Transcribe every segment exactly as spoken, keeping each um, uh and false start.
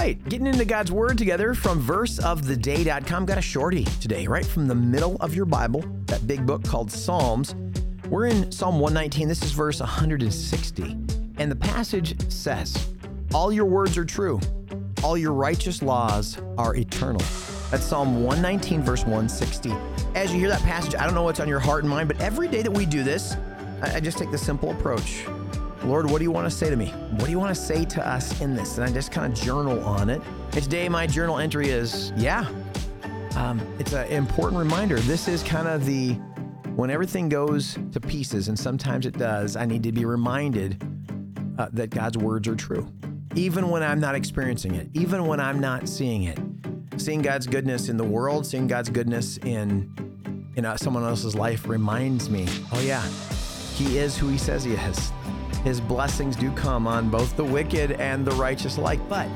right, getting into God's Word together from verse of the day dot com. Got a shorty today, right from the middle of your Bible, that big book called Psalms. We're in Psalm one nineteen. This is verse one hundred sixty. And the passage says, all your words are true. All your righteous laws are eternal. That's Psalm one nineteen, verse one sixty. As you hear that passage, I don't know what's on your heart and mind, but every day that we do this, I just take the simple approach. Lord, what do you want to say to me? What do you want to say to us in this? And I just kind of journal on it. And today, my journal entry is, yeah, um, it's an important reminder. This is kind of the, when everything goes to pieces, and sometimes it does, I need to be reminded uh, that God's words are true. Even when I'm not experiencing it, even when I'm not seeing it. Seeing God's goodness in the world, seeing God's goodness in, in uh, someone else's life reminds me, oh yeah, He is who He says He is. His blessings do come on both the wicked and the righteous alike. But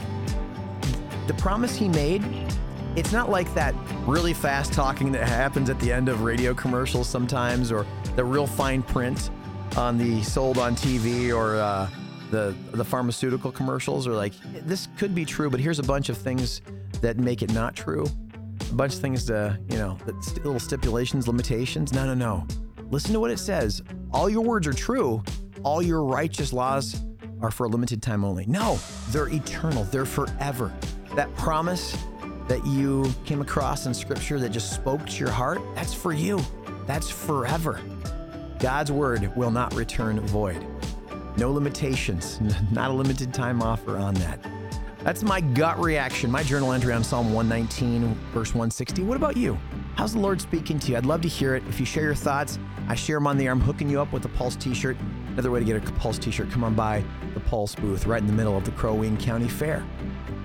the promise He made, it's not like that really fast talking that happens at the end of radio commercials sometimes, or the real fine print on the sold on T V, or uh, the the pharmaceutical commercials are like, this could be true, but here's a bunch of things that make it not true. A bunch of things to, you know, little stipulations, limitations. No, no, no. Listen to what it says. All your words are true. All your righteous laws are for a limited time only. No, they're eternal. They're forever. That promise that you came across in Scripture that just spoke to your heart, that's for you. That's forever. God's word will not return void. No limitations, not a limited time offer on that. That's my gut reaction, my journal entry on Psalm one nineteen, verse one sixty. What about you? How's the Lord speaking to you? I'd love to hear it. If you share your thoughts, I share them on the air. I'm hooking you up with a Pulse t-shirt. Another way to get a Pulse t-shirt, come on by the Pulse booth right in the middle of the Crow Wing County Fair.